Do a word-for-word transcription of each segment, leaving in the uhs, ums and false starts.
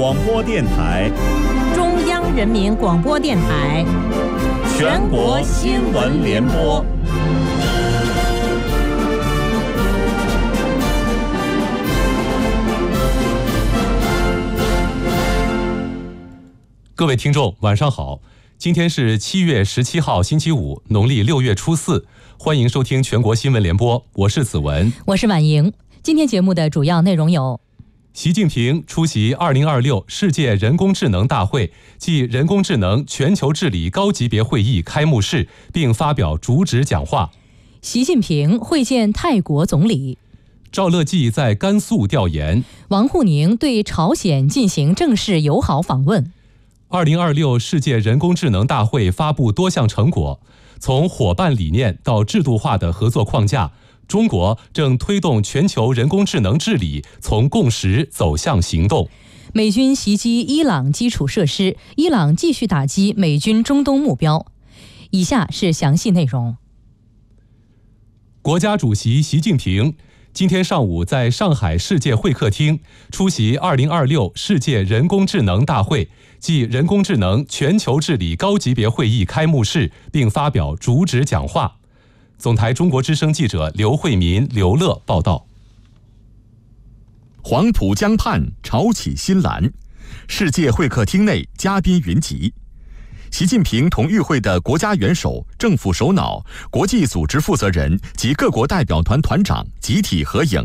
广播电台、 中央人民广播电台、 全国新闻联播。 各位听众，晚上好！今天是七月十七号，星期五，农历六月初四。欢迎收听全国新闻联播，我是子文， 我是婉莹。今天节目的主要内容有： 习近平出席二零二六世界人工智能大会暨人工智能全球治理高级别会议开幕式，并发表主旨讲话； 习近平会见泰国总理； 赵乐际在甘肃调研； 王沪宁对朝鲜进行正式友好访问。 二零二六世界人工智能大会发布多项成果，从伙伴理念到制度化的合作框架，中国正推动全球人工智能治理从共识走向行动。 美军袭击伊朗基础设施，伊朗继续打击美军中东目标。以下是详细内容。 国家主席习近平今天上午在上海世界会客厅出席二零二六世界人工智能大会暨人工智能全球治理高级别会议开幕式，并发表主旨讲话。总台中国之声记者刘慧民、刘乐报道。 黄浦江畔潮起新澜，世界会客厅内嘉宾云集。习近平同与会的国家元首、政府首脑、国际组织负责人及各国代表团团长集体合影。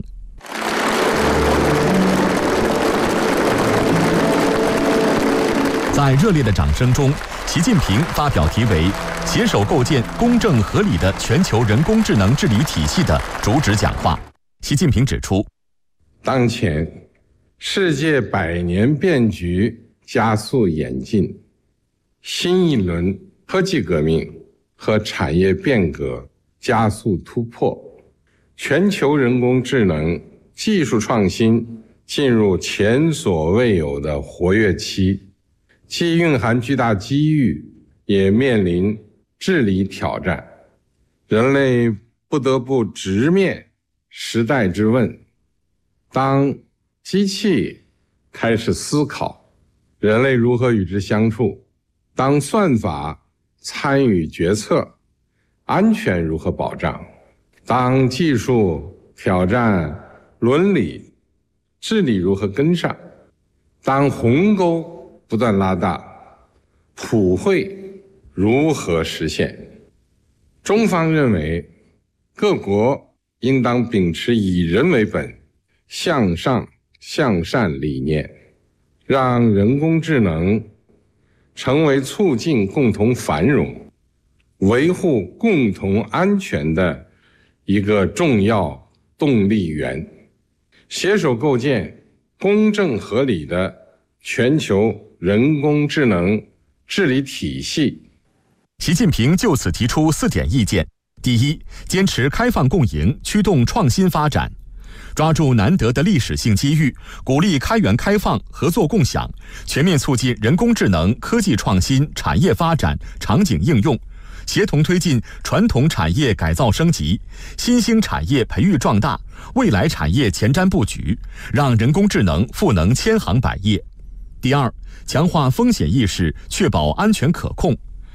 在热烈的掌声中，习近平发表题为“携手构建公正合理的全球人工智能治理体系”的主旨讲话。习近平指出， 当前世界百年变局加速演进，新一轮科技革命和产业变革加速突破，全球人工智能技术创新进入前所未有的活跃期，既蕴含巨大机遇，也面临治理挑战。人类不得不直面时代之问。当机器开始思考人类如何与之相处，当算法参与决策，安全如何保障？当技术挑战伦理，治理如何跟上？当鸿沟不断拉大，普惠如何实现？中方认为，各国应当秉持以人为本、向上向善理念，让人工智能成为促进共同繁荣、维护共同安全的一个重要动力源，携手构建公正合理的全球人工智能治理体系。 习近平就此提出四点意见：第一，坚持开放共赢，驱动创新发展。抓住难得的历史性机遇，鼓励开源开放、合作共享，全面促进人工智能科技创新、产业发展、场景应用，协同推进传统产业改造升级、新兴产业培育壮大、未来产业前瞻布局，让人工智能赋能千行百业。第二，强化风险意识，确保安全可控，